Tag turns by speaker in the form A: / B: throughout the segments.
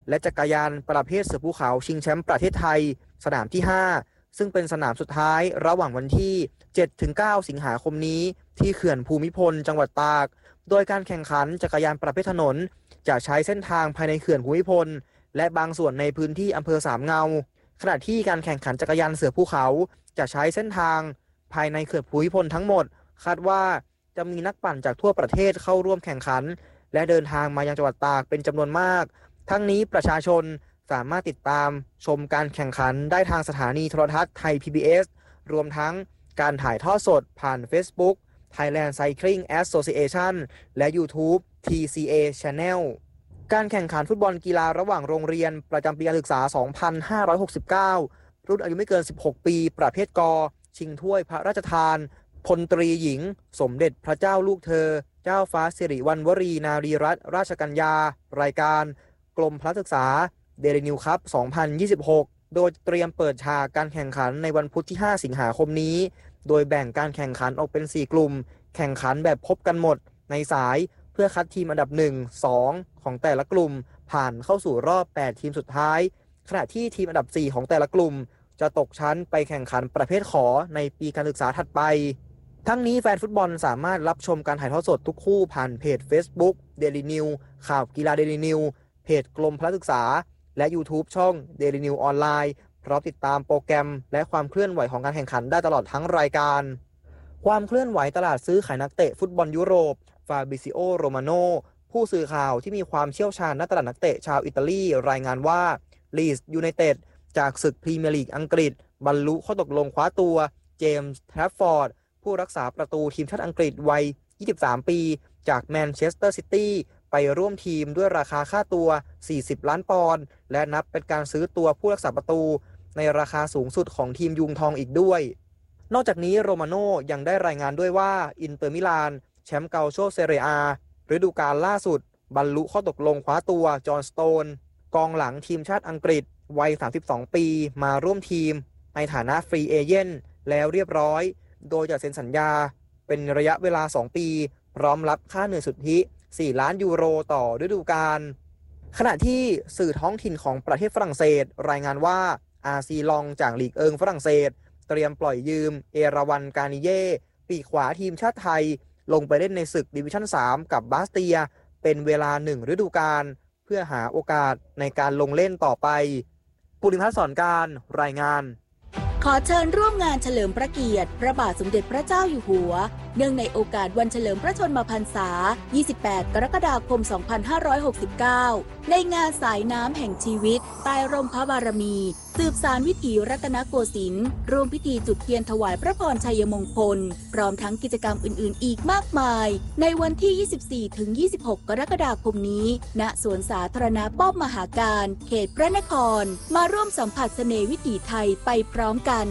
A: และจักรยานประเภทเสือภูเขาชิงแชมป์ประเทศไทยสนามที่5ซึ่งเป็นสนามสุดท้ายระหว่างวันที่ 7-9 สิงหาคมนี้ที่เขื่อนภูมิพลจังหวัดตากโดยการแข่งขันจักรยานประเภทถนนจะใช้เส้นทางภายในเขื่อนภูมิพลและบางส่วนในพื้นที่อำเภอสามเงาขณะที่การแข่งขันจักรยานเสือภูเขาจะใช้เส้นทางภายในเขื่อนภูมิพลทั้งหมดคาดว่าจะมีนักปั่นจากทั่วประเทศเข้าร่วมแข่งขันและเดินทางมายังจังหวัดตากเป็นจำนวนมากทั้งนี้ประชาชนสามารถติดตามชมการแข่งขันได้ทางสถานีโทรทัศน์ไทย PBS รวมทั้งการถ่ายทอดสดผ่าน Facebook Thailand Cycling Association และ YouTube TCA Channel การแข่งขันฟุตบอลกีฬาระหว่างโรงเรียนประจำปีการศึกษา 2569 รุ่นอายุไม่เกิน 16 ปีประเภทกชิงถ้วยพระราชทานพลตรีหญิงสมเด็จพระเจ้าลูกเธอเจ้าฟ้าสิริวัณวรีนารีรัตนราชกัญญารายการกรมพระศึกษาเดลินิวคัพ 2026 โดยเตรียมเปิดฉากการแข่งขันในวันพุธที่ 5 สิงหาคมนี้โดยแบ่งการแข่งขันออกเป็น 4 กลุ่มแข่งขันแบบพบกันหมดในสายเพื่อคัดทีมอันดับ 1 2 ของแต่ละกลุ่มผ่านเข้าสู่รอบ 8 ทีมสุดท้ายขณะที่ทีมอันดับ 4 ของแต่ละกลุ่มจะตกชั้นไปแข่งขันประเภทขอในปีการศึกษาถัดไปทั้งนี้แฟนฟุตบอลสามารถรับชมการถ่ายทอดสดทุกคู่ผ่านเพจ Facebook Daily News ข่าวกีฬา Daily News เพจกรมพระศึกษาและ YouTube ช่อง Daily News ออนไลน์พร้อมติดตามโปรแกรมและความเคลื่อนไหวของการแข่งขันได้ตลอดทั้งรายการความเคลื่อนไหวตลาดซื้อขายนักเตะฟุตบอลยุโรปฟาบิซิโอโรมาโนผู้สื่อข่าวที่มีความเชี่ยวชาญด้านตลาดนักเตะชาวอิตาลีรายงานว่าลีดส์ยูไนเต็ดจากศึกพรีเมียร์ลีกอังกฤษบรรลุข้อตกลงคว้าตัวเจมส์แทรฟฟอร์ดผู้รักษาประตูทีมชาติอังกฤษวัย 23 ปีจากแมนเชสเตอร์ซิตี้ไปร่วมทีมด้วยราคาค่าตัว 40 ล้านปอนด์และนับเป็นการซื้อตัวผู้รักษาประตูในราคาสูงสุดของทีมยุงทองอีกด้วยนอกจากนี้โรมาโน่ยังได้รายงานด้วยว่าอินเตอร์มิลานแชมป์เกาโชเซเรียอาฤดูกาลล่าสุดบรรลุข้อตกลงคว้าตัวจอห์นสโตนกองหลังทีมชาติอังกฤษวัย 32 ปีมาร่วมทีมในฐานะฟรีเอเจนต์แล้วเรียบร้อยโดยจะเซ็นสัญญาเป็นระยะเวลา 2 ปีพร้อมรับค่าเหนื่อยสุทธิ 4 ล้านยูโรต่อฤดูกาลขณะที่สื่อท้องถิ่นของประเทศฝรั่งเศสรายงานว่าอาซีลองจากลีกเอิงฝรั่งเศสเตรียมปล่อยยืมเอราวันกานิเย่ปีกขวาทีมชาติไทยลงไปเล่นในศึกดิวิชั่น 3 กับบาสเตียเป็นเวลา 1 ฤดูกาลเพื่อหาโอกาสในการลงเล่นต่อไปปุริพัฒน์สอนการรายงาน
B: ขอเชิญร่วมงานเฉลิมพระเกียรติพระบาทสมเด็จพระเจ้าอยู่หัวเนื่องในโอกาสวันเฉลิมพระชนมพรรษา 28 กรกฎาคม 2569 ในงานสายน้ำแห่งชีวิตใต้ร่มพระบารมีสืบสานวิถีรัตนโกสินทร์ร่วมพิธีจุดเทียนถวายพระพรชัยมงคลพร้อมทั้งกิจกรรมอื่นๆอีกมากมายในวันที่ 24-26 กรกฎาคมนี้ณสวนสาธารณะป้อมมหาการเขตพระนครมาร่วมสัมผัสเสน่ห์วิถีไทยไปพร้อมกัน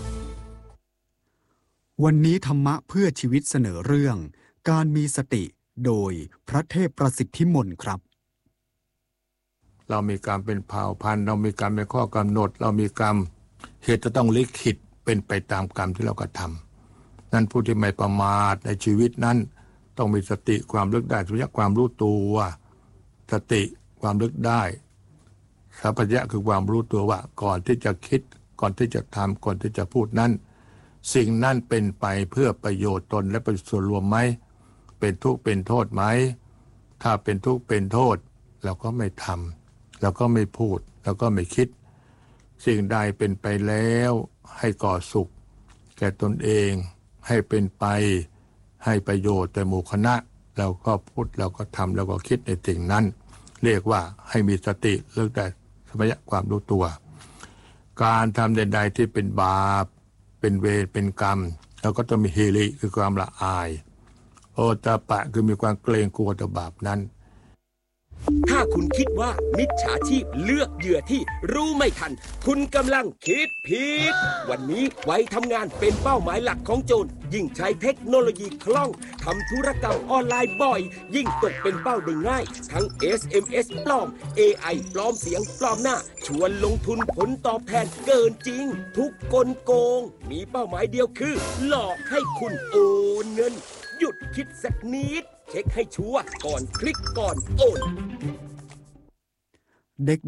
C: วันนี้ธรรมะเพื่อชีวิตเสนอเรื่องการมีสติโดยพระเทพประสิทธิมนต์ครับ
D: เรามีกรรมเป็นเผ่าพันธุ์เรามีกรรมเป็นข้อกำหนดเรามีกรรมเหตุจะต้องลิขิตเป็นไปตามกรรมที่เรากระทำนั้นผู้ที่ไม่ประมาทในชีวิตนั้นต้องมีสติความลึกได้สัมปชัญญะความรู้ตัวสติความลึกได้สัมปชัญญะคือความรู้ตัวว่าก่อนที่จะคิดก่อนที่จะทำก่อนที่จะพูดนั้นสิ่งนั้นเป็นไปเพื่อประโยชน์ตนและประโยชน์ส่วนรวมไหมเป็นทุกข์เป็นโทษไหมถ้าเป็นทุกข์เป็นโทษเราก็ไม่ทำเราก็ไม่พูดเราก็ไม่คิดสิ่งใดเป็นไปแล้วให้ก่อสุขแก่ตนเองให้เป็นไปให้ประโยชน์แต่หมู่คณะเราก็พูดเราก็ทำเราก็คิดในสิ่งนั้นเรียกว่าให้มีสติเรื่องแต่สัมปชัญญะความรู้ตัวการทำใดๆที่เป็นบาปเป็นเวรเป็นกรรมเราก็ต้องมีฮิริคือความละอายโอตปะคือมีความเกรงกลัวต่อบาปนั้น
E: ถ้าคุณคิดว่ามิจฉาชีพเลือกเหยื่อที่รู้ไม่ทันคุณกำลังคิดผิดวันนี้ไว้ทำงานเป็นเป้าหมายหลักของโจรยิ่งใช้เทคโนโลยีคล่องทำธุรกรรมออนไลน์บ่อยยิ่งตกเป็นเป้าได้ง่ายทั้ง SMS ปลอม AI ปลอมเสียงปลอมหน้าชวนลงทุนผลตอบแทนเกินจริงทุกกลโกงมีเป้าหมายเดียวคือหลอกให้คุณโอนเงินหยุดคิดสักนิดเช็คให้ชัวร์ก่อนคลิกก่อนโอนเด็ก